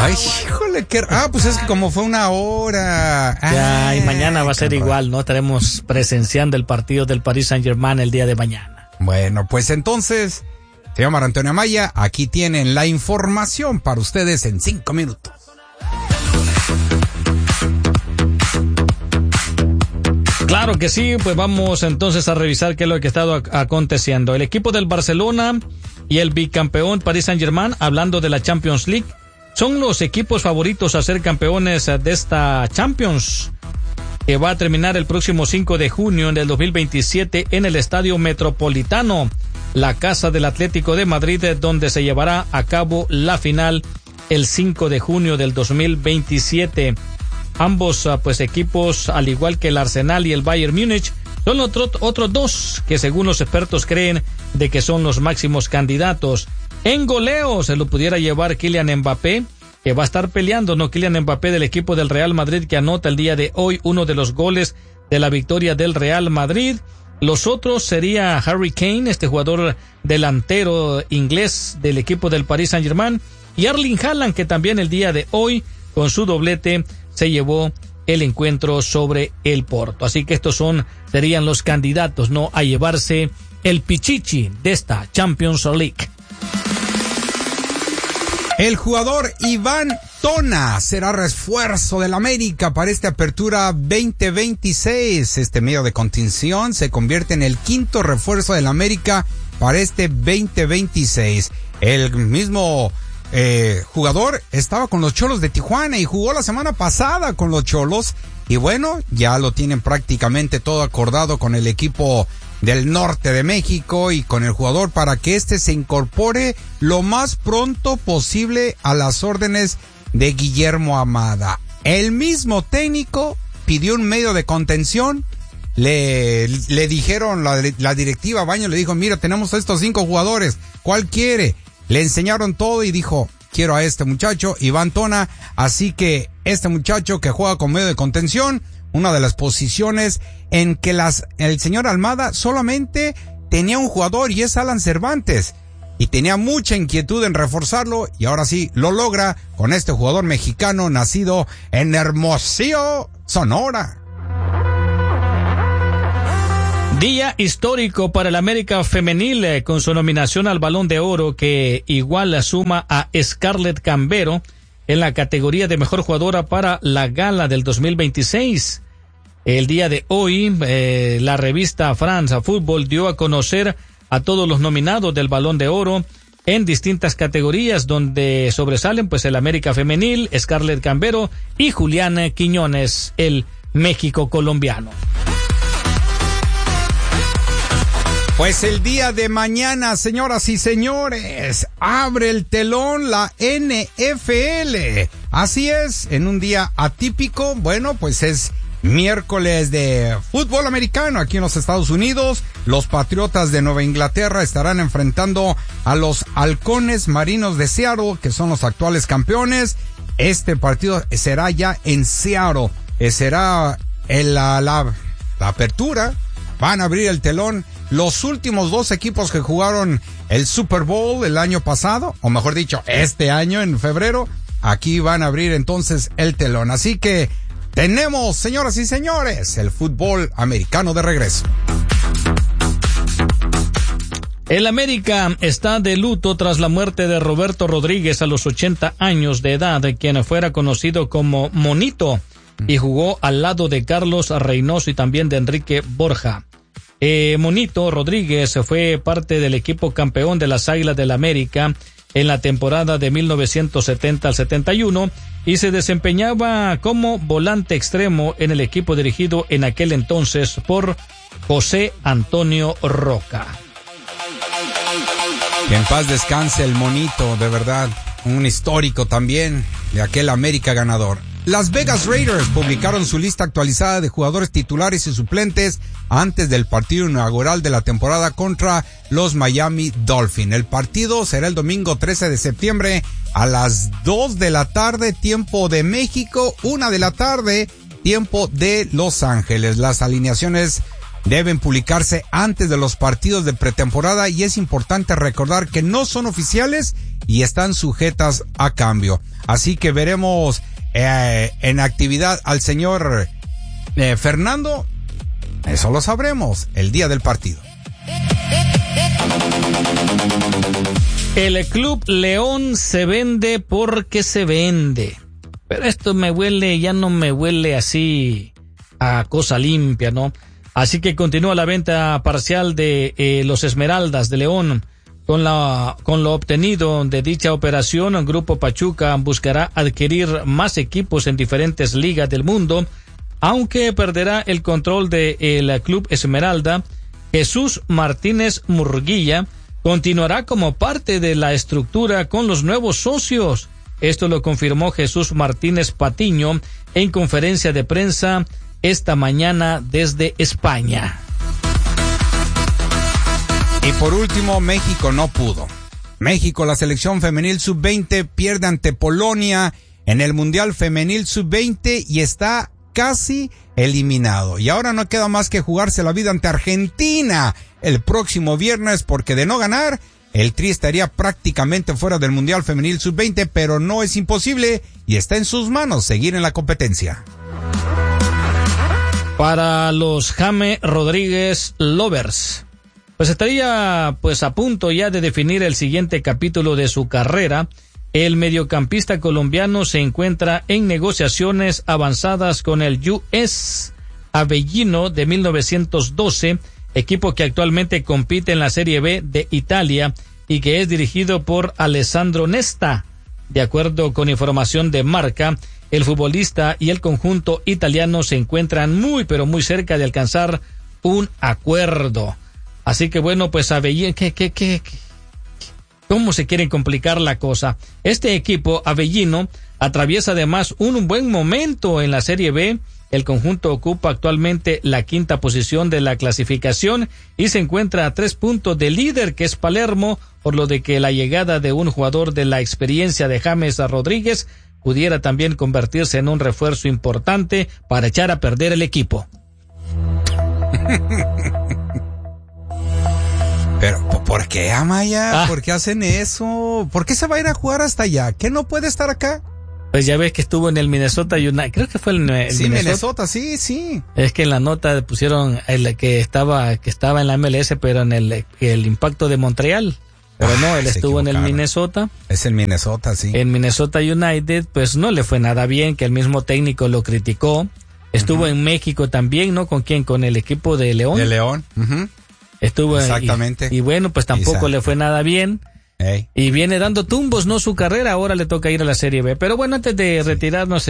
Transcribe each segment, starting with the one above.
Ay, híjole, pues es que como fue una hora. Ya, y mañana va a ser igual, ¿no? Estaremos presenciando el partido del Paris Saint-Germain el día de mañana. Bueno, pues entonces, señor Marco Antonio Amaya, aquí tienen la información para ustedes en 5 minutos. Claro que sí, pues vamos entonces a revisar qué es lo que ha estado aconteciendo. El equipo del Barcelona y el bicampeón Paris Saint-Germain, hablando de la Champions League, son los equipos favoritos a ser campeones de esta Champions, que va a terminar el próximo 5 de junio del 2027 en el Estadio Metropolitano, la casa del Atlético de Madrid, donde se llevará a cabo la final el 5 de junio del 2027. Ambos equipos, al igual que el Arsenal y el Bayern Múnich, son otros dos que según los expertos creen de que son los máximos candidatos. En goleo se lo pudiera llevar Kylian Mbappé, que va a estar peleando, ¿no? Kylian Mbappé del equipo del Real Madrid, que anota el día de hoy uno de los goles de la victoria del Real Madrid. Los otros sería Harry Kane, este jugador delantero inglés del equipo del Paris Saint-Germain, y Erling Haaland, que también el día de hoy, con su doblete, se llevó el encuentro sobre el Porto. Así que estos serían los candidatos, ¿no?, a llevarse el pichichi de esta Champions League. El jugador Iván Tona será refuerzo del América para esta apertura 2026. Este medio de contención se convierte en el quinto refuerzo del América para este 2026. El mismo jugador estaba con los Cholos de Tijuana y jugó la semana pasada con los Cholos. Y bueno, ya lo tienen prácticamente todo acordado con el equipo del norte de México y con el jugador para que se incorpore lo más pronto posible a las órdenes de Guillermo Almada. El mismo técnico pidió un medio de contención, le dijeron, la directiva Baño le dijo, mira, tenemos estos 5 jugadores, ¿cuál quiere? Le enseñaron todo y dijo, quiero a este muchacho, Iván Tona, así que este muchacho que juega con medio de contención, una de las posiciones en que el señor Almada solamente tenía un jugador y es Alan Cervantes, y tenía mucha inquietud en reforzarlo y ahora sí lo logra con este jugador mexicano nacido en Hermosillo, Sonora. Día histórico para el América Femenil con su nominación al Balón de Oro, que igual suma a Scarlett Cambero en la categoría de mejor jugadora para la gala del 2026. El día de hoy, la revista France Football dio a conocer a todos los nominados del Balón de Oro en distintas categorías, donde sobresalen el América Femenil, Scarlett Cambero y Julián Quiñones, el México colombiano. Pues el día de mañana, señoras y señores, abre el telón la NFL. Así es, en un día atípico, bueno, pues es miércoles de fútbol americano aquí en los Estados Unidos. Los Patriotas de Nueva Inglaterra estarán enfrentando a los Halcones Marinos de Seattle, que son los actuales campeones. Este partido será ya en Seattle. Será en la apertura. Van a abrir el telón los últimos 2 equipos que jugaron el Super Bowl el año pasado, o mejor dicho, este año en febrero. Aquí van a abrir entonces el telón. Así que tenemos, señoras y señores, el fútbol americano de regreso. El América está de luto tras la muerte de Roberto Rodríguez a los 80 años de edad, quien fuera conocido como Monito y jugó al lado de Carlos Reynoso y también de Enrique Borja. Monito Rodríguez fue parte del equipo campeón de las Águilas del América en la temporada de 1970 al 71 y se desempeñaba como volante extremo en el equipo dirigido en aquel entonces por José Antonio Roca. Que en paz descanse el Monito, de verdad, un histórico también de aquel América ganador. Las Vegas Raiders publicaron su lista actualizada de jugadores titulares y suplentes antes del partido inaugural de la temporada contra los Miami Dolphins. El partido será el domingo 13 de septiembre a las 2 de la tarde, tiempo de México, 1 de la tarde, tiempo de Los Ángeles. Las alineaciones deben publicarse antes de los partidos de pretemporada y es importante recordar que no son oficiales y están sujetas a cambio. Así que veremos en actividad al señor Fernando. Eso lo sabremos el día del partido. El Club León se vende porque se vende. Pero esto ya no me huele así a cosa limpia, ¿no? Así que continúa la venta parcial de los Esmeraldas de León. Con lo obtenido de dicha operación, el Grupo Pachuca buscará adquirir más equipos en diferentes ligas del mundo, aunque perderá el control del Club Esmeralda. Jesús Martínez Murguía continuará como parte de la estructura con los nuevos socios. Esto lo confirmó Jesús Martínez Patiño en conferencia de prensa esta mañana desde España. Y por último, México no pudo. México, la selección femenil sub-20 pierde ante Polonia en el Mundial Femenil sub-20 y está casi eliminado. Y ahora no queda más que jugarse la vida ante Argentina el próximo viernes, porque de no ganar, el Tri estaría prácticamente fuera del Mundial Femenil sub-20, pero no es imposible y está en sus manos seguir en la competencia. Para los James Rodríguez Lovers, pues estaría a punto ya de definir el siguiente capítulo de su carrera. El mediocampista colombiano se encuentra en negociaciones avanzadas con el US Avellino de 1912, equipo que actualmente compite en la Serie B de Italia y que es dirigido por Alessandro Nesta. De acuerdo con información de Marca, el futbolista y el conjunto italiano se encuentran muy pero muy cerca de alcanzar un acuerdo. Así que bueno, pues Avellino, ¿cómo se quieren complicar la cosa? Este equipo Avellino atraviesa además un buen momento en la Serie B. El conjunto ocupa actualmente la 5ª posición de la clasificación y se encuentra a 3 puntos del líder, que es Palermo, por lo de que la llegada de un jugador de la experiencia de James Rodríguez pudiera también convertirse en un refuerzo importante para echar a perder el equipo. Pero, ¿por qué, Amaya? ¿Por qué hacen eso? ¿Por qué se va a ir a jugar hasta allá? ¿Qué no puede estar acá? Pues ya ves que estuvo en el Minnesota United, creo que fue el sí, Minnesota, sí. Es que en la nota pusieron el que estaba en la MLS, pero en el Impacto de Montreal. Pero no, él estuvo en el Minnesota. Es el Minnesota, sí. En Minnesota United, pues no le fue nada bien, que el mismo técnico lo criticó. Estuvo en México también, ¿no? ¿Con quién? Con el equipo de León. De León. Estuvo exactamente. Y bueno, pues tampoco le fue nada bien. Hey. Y viene dando tumbos, ¿no? Su carrera, ahora le toca ir a la Serie B. Pero bueno, antes de retirarnos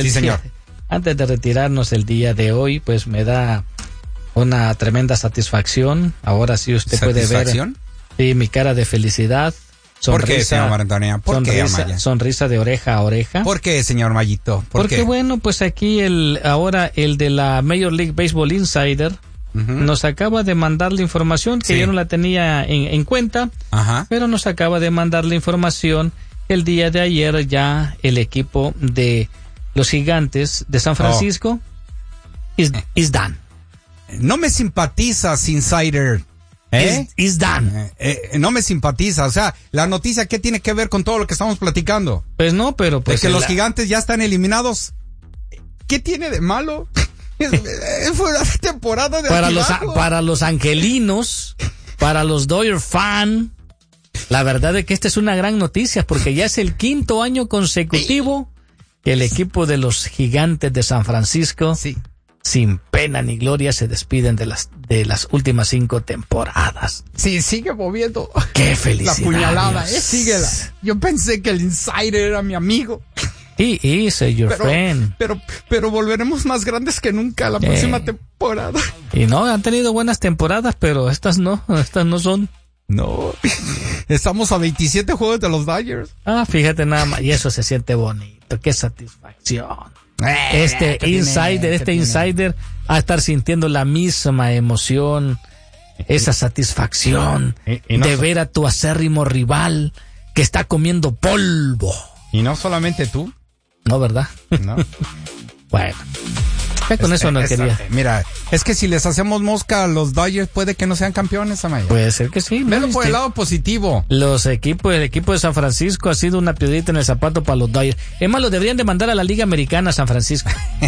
el día de hoy, pues me da una tremenda satisfacción. Ahora sí usted puede ver sí, mi cara de felicidad. Sonrisa, ¿por qué, señor Marantonea? ¿Por qué, Amaya? Sonrisa de oreja a oreja. ¿Por qué, señor Mayito? Porque bueno, pues aquí ahora el de la Major League Baseball Insider nos acaba de mandar la información que yo no la tenía en cuenta, pero nos acaba de mandar la información que el día de ayer ya el equipo de los Gigantes de San Francisco is done. No me simpatizas, Insider. Is done. No me simpatiza, o sea, la noticia, ¿qué tiene que ver con todo lo que estamos platicando? Pues no, pero pues de que los Gigantes ya están eliminados. ¿Qué tiene de malo? Fue una temporada de para los angelinos, para los Dodgers fan, la verdad es que esta es una gran noticia porque ya es el 5º año consecutivo que el equipo de los Gigantes de San Francisco sin pena ni gloria se despiden de las últimas 5 temporadas. Sí, sigue moviendo. Qué felicidad. La puñalada, síguela. Yo pensé que el Insider era mi amigo. He is your friend. Pero volveremos más grandes que nunca la próxima temporada. Y no, han tenido buenas temporadas, pero estas no son. No. Estamos a 27 juegos de los Dodgers. Fíjate nada más, y eso se siente bonito, qué satisfacción. Este Insider va a estar sintiendo la misma emoción, esa satisfacción de ver a tu acérrimo rival que está comiendo polvo. Y no solamente tú. No, ¿verdad? No. Bueno. Ya con eso no quería. Mira, es que si les hacemos mosca a los Dodgers, puede que no sean campeones, Amaya. Puede ser que sí. Velo por el lado positivo. El equipo de San Francisco ha sido una piedrita en el zapato para los Dodgers. Es más, los deberían de mandar a la Liga Americana a San Francisco.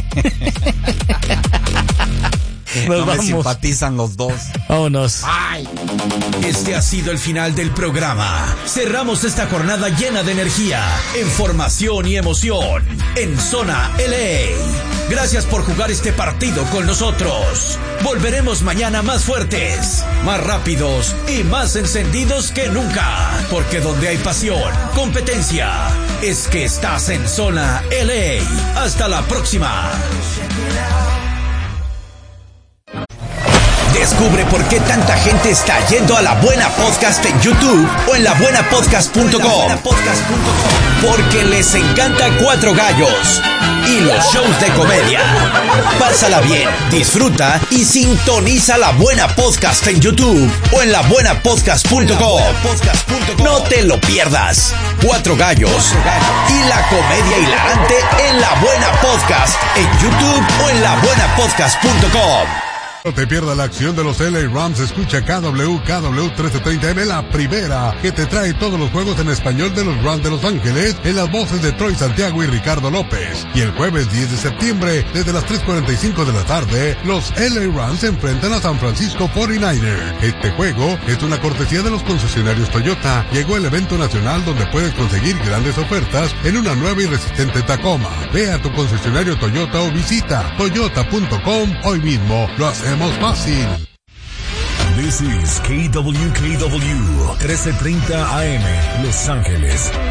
No me simpatizan los dos. Vámonos. Ay. Este ha sido el final del programa. Cerramos esta jornada llena de energía, información y emoción en Zona LA. Gracias por jugar este partido con nosotros. Volveremos mañana más fuertes, más rápidos y más encendidos que nunca. Porque donde hay pasión, competencia, es que estás en Zona LA. Hasta la próxima. Descubre por qué tanta gente está yendo a La Buena Podcast en YouTube o en labuenapodcast.com. Porque les encanta Cuatro Gallos y los shows de comedia. Pásala bien, disfruta y sintoniza La Buena Podcast en YouTube o en labuenapodcast.com. No te lo pierdas. Cuatro Gallos y la comedia hilarante en La Buena Podcast en YouTube o en labuenapodcast.com. No te pierdas la acción de los LA Rams. Escucha KW 1330M, la primera, que te trae todos los juegos en español de los Rams de Los Ángeles, en las voces de Troy Santiago y Ricardo López. Y el jueves 10 de septiembre, desde las 3:45 de la tarde, los LA Rams se enfrentan a San Francisco 49ers. Este juego es una cortesía de los concesionarios Toyota. Llegó el evento nacional donde puedes conseguir grandes ofertas en una nueva y resistente Tacoma. Ve a tu concesionario Toyota o visita toyota.com hoy mismo. Lo hacemos fácil. This is KWKW 1330 AM, Los Ángeles.